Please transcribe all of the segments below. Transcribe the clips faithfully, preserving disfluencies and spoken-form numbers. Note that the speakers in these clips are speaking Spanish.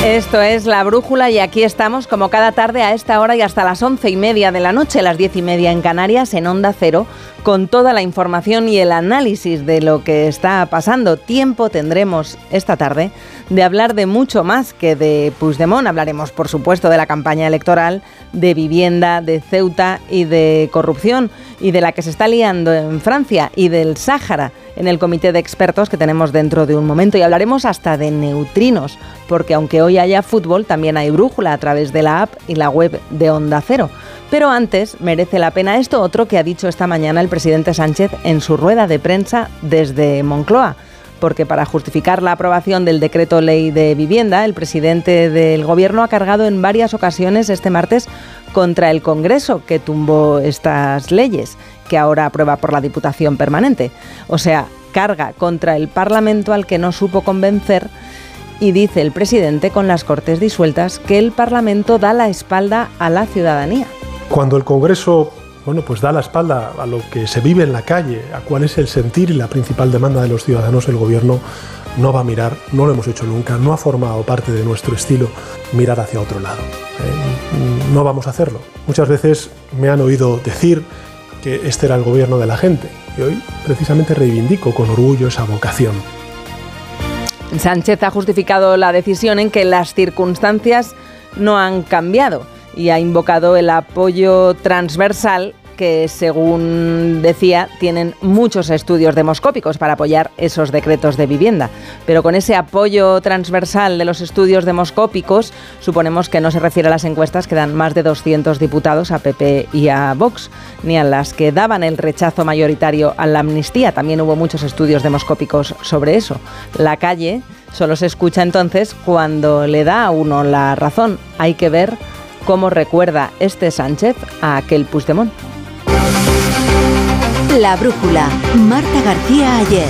Esto es La Brújula y aquí estamos como cada tarde a esta hora y hasta las once y media de la noche, las diez y media en Canarias, en Onda Cero, con toda la información y el análisis de lo que está pasando. Tiempo tendremos esta tarde de hablar de mucho más que de Puigdemont. Hablaremos, por supuesto, de la campaña electoral, de vivienda, de Ceuta y de corrupción y de la que se está liando en Francia y del Sáhara en el comité de expertos que tenemos dentro de un momento. Y hablaremos hasta de neutrinos, porque aunque hoy haya fútbol, también hay brújula a través de la app y la web de Onda Cero. Pero antes merece la pena esto otro que ha dicho esta mañana el presidente Sánchez en su rueda de prensa desde Moncloa, porque para justificar la aprobación del decreto ley de vivienda, el presidente del Gobierno ha cargado en varias ocasiones este martes contra el Congreso que tumbó estas leyes, que ahora aprueba por la Diputación Permanente. O sea, carga contra el Parlamento al que no supo convencer, y dice el presidente con las Cortes disueltas que el Parlamento da la espalda a la ciudadanía. Cuando el Congreso, bueno, pues da la espalda a lo que se vive en la calle, a cuál es el sentir y la principal demanda de los ciudadanos, el Gobierno no va a mirar, no lo hemos hecho nunca, no ha formado parte de nuestro estilo mirar hacia otro lado. ¿eh? No vamos a hacerlo. Muchas veces me han oído decir que este era el gobierno de la gente y hoy precisamente reivindico con orgullo esa vocación. Sánchez ha justificado la decisión en que las circunstancias no han cambiado y ha invocado el apoyo transversal que, según decía, tienen muchos estudios demoscópicos para apoyar esos decretos de vivienda. Pero con ese apoyo transversal de los estudios demoscópicos, suponemos que no se refiere a las encuestas que dan más de doscientos diputados a P P y a Vox, ni a las que daban el rechazo mayoritario a la amnistía. También hubo muchos estudios demoscópicos sobre eso. La calle solo se escucha entonces cuando le da a uno la razón. Hay que ver cómo recuerda este Sánchez a aquel Puigdemont. La Brújula, Marta García Ayer.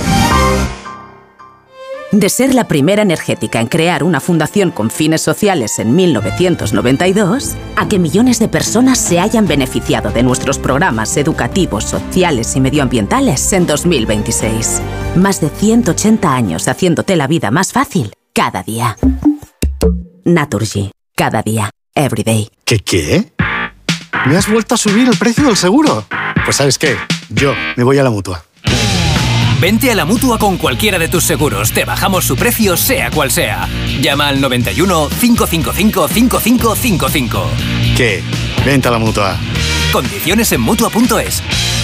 De ser la primera energética en crear una fundación con fines sociales en mil novecientos noventa y dos, a que millones de personas se hayan beneficiado de nuestros programas educativos, sociales y medioambientales en dos mil veintiséis. Más de ciento ochenta años haciéndote la vida más fácil cada día. Naturgy, cada día, every day. ¿Qué qué? ¿Me has vuelto a subir el precio del seguro? Pues ¿sabes qué? Yo me voy a la Mutua. Vente a la Mutua con cualquiera de tus seguros. Te bajamos su precio, sea cual sea. Llama al noventa y uno, cinco cinco cinco, cinco cinco cinco cinco. ¿Qué? Vente a la Mutua. Condiciones en Mutua punto es.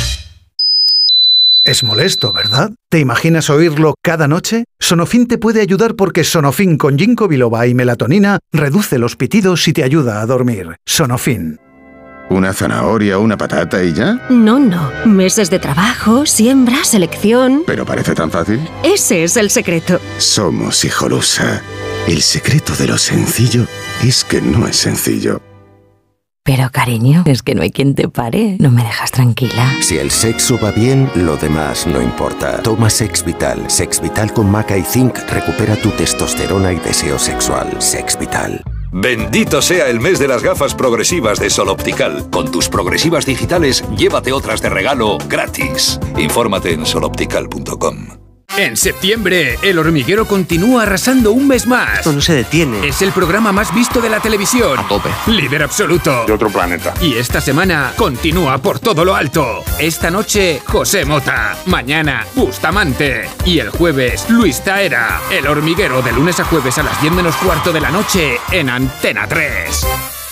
Es molesto, ¿verdad? ¿Te imaginas oírlo cada noche? Sonofin te puede ayudar porque Sonofin con ginkgo biloba y melatonina reduce los pitidos y te ayuda a dormir. Sonofin. ¿Una zanahoria o una patata y ya? No, no. Meses de trabajo, siembra, selección... ¿Pero parece tan fácil? Ese es el secreto. Somos Hijolusa. El secreto de lo sencillo es que no es sencillo. Pero, cariño, es que no hay quien te pare. No me dejas tranquila. Si el sexo va bien, lo demás no importa. Toma Sex Vital. Sex Vital con maca y zinc recupera tu testosterona y deseo sexual. Sex Vital. Bendito sea el mes de las gafas progresivas de Sol Optical. Con tus progresivas digitales, llévate otras de regalo gratis. Infórmate en sol optical punto com. En septiembre, El Hormiguero continúa arrasando un mes más. Esto no se detiene. Es el programa más visto de la televisión. A tope. Líder absoluto. De otro planeta. Y esta semana continúa por todo lo alto. Esta noche, José Mota. Mañana, Bustamante. Y el jueves, Luis Taera. El Hormiguero, de lunes a jueves a las diez menos cuarto de la noche en Antena tres.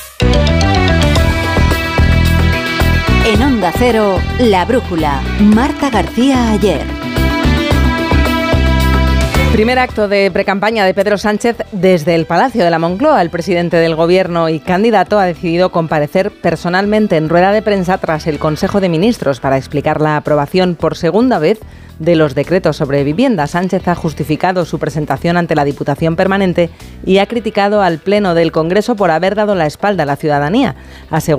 En Onda Cero, La Brújula, Marta García Ayer. Primer acto de precampaña de Pedro Sánchez desde el Palacio de la Moncloa. El presidente del Gobierno y candidato ha decidido comparecer personalmente en rueda de prensa tras el Consejo de Ministros para explicar la aprobación por segunda vez de los decretos sobre vivienda. Sánchez ha justificado su presentación ante la Diputación Permanente y ha criticado al Pleno del Congreso por haber dado la espalda a la ciudadanía. Asegura